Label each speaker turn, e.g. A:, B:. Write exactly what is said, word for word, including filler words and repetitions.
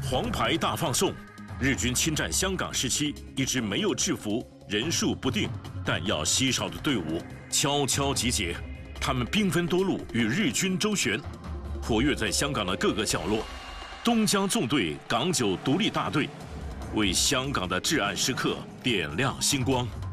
A: 黄牌大放送，日军侵占香港时期，一支没有制服、人数不定、弹药稀少的队伍悄悄集结，他们兵分多路与日军周旋，活跃在香港的各个角落。东江纵队港九独立大队为香港的至暗时刻点亮星光。